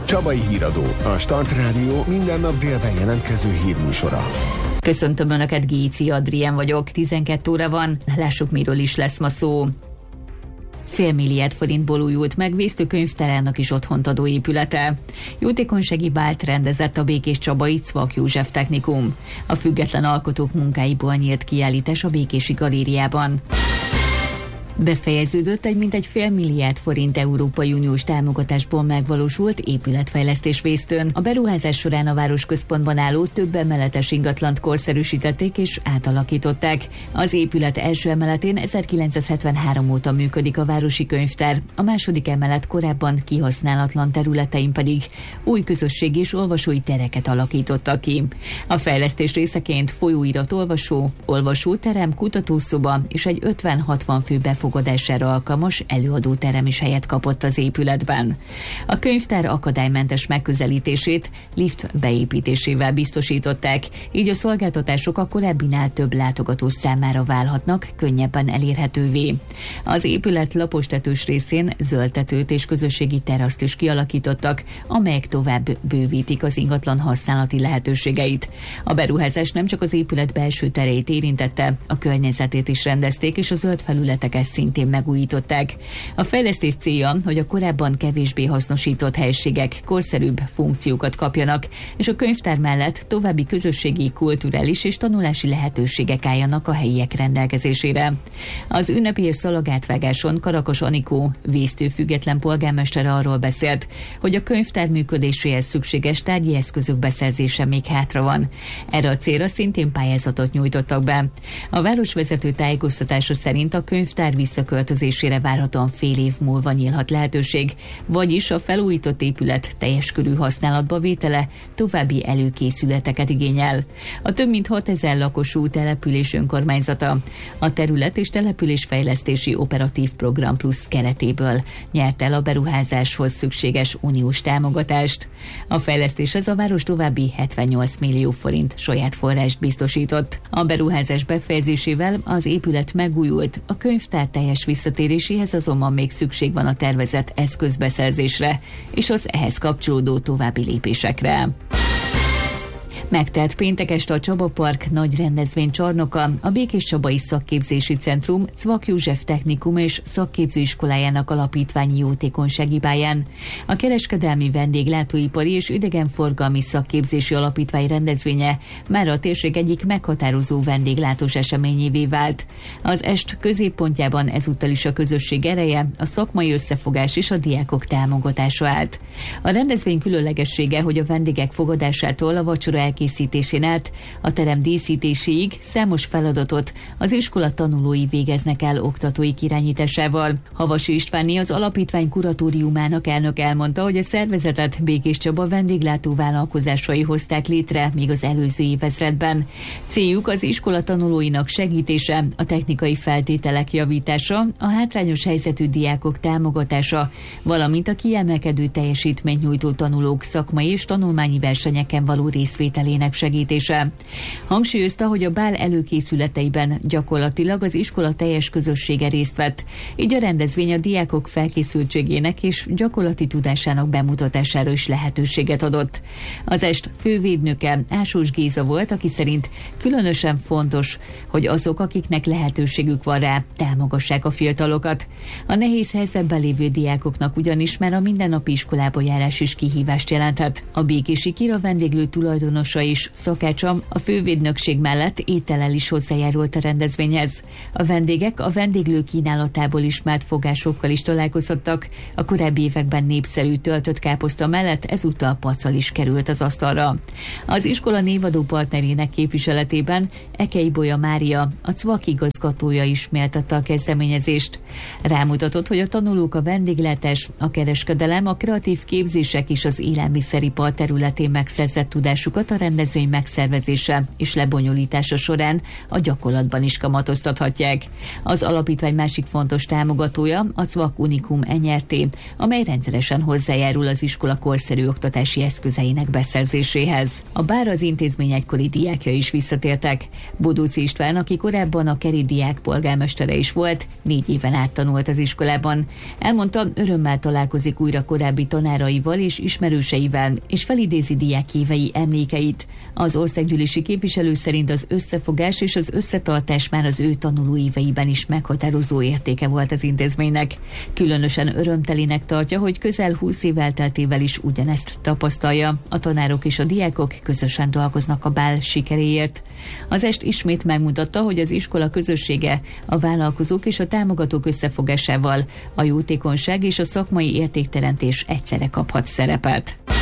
Csabai Híradó, a Start Rádió minden nap délben jelentkező hírműsora. Köszöntöm Önöket, Géci Adrien vagyok. 12 óra van, lássuk, miről is lesz ma szó. Fél milliárd forintból újult meg Vésztőkönyvtárának is otthont adó épülete. Jótékonysági bált rendezett a Békéscsabai Cvak József Technikum. A független alkotók munkáiból nyílt kiállítás a Békési Galériában. Befejeződött egy mintegy fél milliárd forint Európai Uniós támogatásból megvalósult épületfejlesztés Vésztőn. A beruházás során a városközpontban álló több emeletes ingatlant korszerűsítették és átalakították. Az épület első emeletén 1973 óta működik a városi könyvtár, a második emelet korábban kihasználatlan területein pedig új közösségi és olvasói tereket alakítottak ki. A fejlesztés részeként folyóirat-olvasó, olvasóterem, kutatószoba és egy 50-60 fő befogadására alkalmas előadóterem is helyet kapott az épületben. A könyvtár akadálymentes megközelítését lift beépítésével biztosították, így a szolgáltatások a korábbinál több látogató számára válhatnak könnyebben elérhetővé. Az épület lapostetős részén zöldtetőt és közösségi teraszt is kialakítottak, amelyek tovább bővítik az ingatlan használati lehetőségeit. A beruházás nem csak az épület belső tereit érintette, a környezetét is rendezték, és a zöld felületeket szintén megújították. A fejlesztés célja, hogy a korábban kevésbé hasznosított helységek korszerűbb funkciókat kapjanak, és a könyvtár mellett további közösségi, kulturális és tanulási lehetőségek álljanak a helyiek rendelkezésére. Az ünnepi és szalagátvágáson Karakos Anikó, Vésztő független polgármestere arról beszélt, hogy a könyvtár működéséhez szükséges tárgyi eszközök beszerzése még hátra van. Erre a célra szintén pályázatot nyújtottak be. A városvezető tájékoztatása szerint a könyvtár visszaköltözésére várhatóan fél év múlva nyílhat lehetőség, vagyis a felújított épület teljes körű használatba vétele további előkészületeket igényel. A több mint 6000 lakosú település önkormányzata a terület és településfejlesztési operatív program plusz keretéből nyert el a beruházáshoz szükséges uniós támogatást. A fejlesztéshez a város további 78 millió forint saját forrást biztosított. A beruházás befejezésével az épület megújult, a könyvtár teljes visszatéréséhez azonban még szükség van a tervezett eszközbeszerzésre és az ehhez kapcsolódó további lépésekre. Megtelt péntek este a Csaba Park nagy rendezvénycsarnoka, a Békéscsabai Szakképzési Centrum Cvak József Technikum és Szakképzőiskolájának alapítványi jótékonysági pályán. A kereskedelmi, vendéglátóipari és idegenforgalmi szakképzési alapítvány rendezvénye már a térség egyik meghatározó vendéglátós eseményévé vált. Az est középpontjában ezúttal is a közösség ereje, a szakmai összefogás és a diákok támogatása állt. A rendezvény különlegessége, hogy a vendégek fogadásától a vacsora elkészítésén át a terem díszítéséig számos feladatot az iskola tanulói végeznek el oktatóik irányításával. Havasi Istvánné, az alapítvány kuratóriumának elnök elmondta, hogy a szervezetet Békéscsaba vendéglátó vállalkozásai hozták létre még az előző évezredben. Céljuk az iskola tanulóinak segítése, a technikai feltételek javítása, a hátrányos helyzetű diákok támogatása, valamint a kiemelkedő teljesítményt nyújtó tanulók szakmai és tanulmányi versenyeken való részvételének segítése. Hangsúlyozta, hogy a bál előkészületeiben gyakorlatilag az iskola teljes közössége részt vett, így a rendezvény a diákok felkészültségének és gyakorlati tudásának bemutatására is lehetőséget adott. Az est fővédnöke Ásós Géza volt, aki szerint különösen fontos, hogy azok, akiknek lehetőségük van rá, támogassák a fiatalokat. A nehéz helyzetben lévő diákoknak ugyanis már a mindennapi iskolába járás is kihívást jelenthet. A békési Kira vendéglő tulajdonosa is, Szakácsa, a fővédnökség mellett étellel is hozzájárult a rendezvényhez. A vendégek a vendéglő kínálatából ismert fogásokkal is találkozhattak. A korábbi években népszerű töltött káposzta mellett ezúttal pacal is került az asztalra. Az iskola névadó partnerének képviseletében Ekei Bolya Mária, a Cvak igazgatója is méltatta a kezdeményezést. Rámutatott, hogy a tanulók a vendéglátás, a kereskedelem, a kreatív képzések és az élelmiszeripar területén megszerzett tudásukat a rendezvény megszervezése és lebonyolítása során a gyakorlatban is kamatoztathatják. Az alapítvány másik fontos támogatója a CVAK Unicum NRT, amely rendszeresen hozzájárul az iskola korszerű oktatási eszközeinek beszerzéséhez. A bár az intézmény egykori diákja is visszatértek. Bodóczy István, aki korábban a Keri diák polgármestere is volt, 4 éven át tanult az iskolában. Elmondta, örömmel találkozik újra korábbi tanáraival és ismerőseivel, és felidézi diákévei emlékeit. Az országgyűlési képviselő szerint az összefogás és az összetartás már az ő tanulóéveiben is meghatározó értéke volt az intézménynek. Különösen örömtelinek tartja, hogy közel 20 év elteltével is ugyanezt tapasztalja. A tanárok és a diákok közösen dolgoznak a bál sikeréért. Az est ismét megmutatta, hogy az iskola közössége a vállalkozók és a támogatók összefogásával a jótékonyság és a szakmai értékteremtés egyszerre kaphat szerepet.